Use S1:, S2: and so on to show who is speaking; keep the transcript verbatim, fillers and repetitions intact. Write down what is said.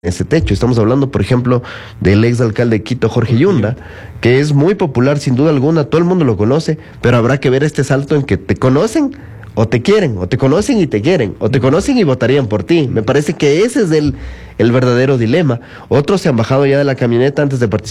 S1: ese techo. Estamos hablando, por ejemplo, del ex alcalde de Quito, Jorge Yunda, que es muy popular sin duda alguna, todo el mundo lo conoce, pero habrá que ver este salto en que te conocen o te quieren, o te conocen y te quieren, o te conocen y votarían por ti. Me parece que ese es el, el verdadero dilema. Otros se han bajado ya de la camioneta antes de participar